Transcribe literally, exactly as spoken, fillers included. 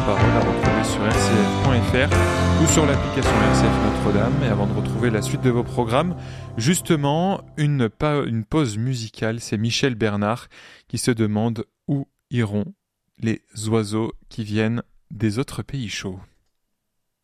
Parole à retrouver sur r c f point f r ou sur l'application R C F Notre-Dame. Et avant de retrouver la suite de vos programmes, justement, une, pa- une pause musicale, c'est Michel Bernard qui se demande où iront les oiseaux qui viennent des autres pays chauds.